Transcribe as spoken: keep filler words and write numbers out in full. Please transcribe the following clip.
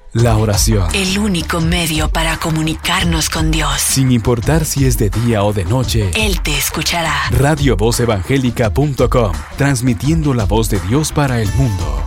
La oración. El único medio para comunicarnos con Dios. Sin importar si es de día o de noche, Él te escuchará. radio voz evangélica punto com, transmitiendo la voz de Dios para el mundo.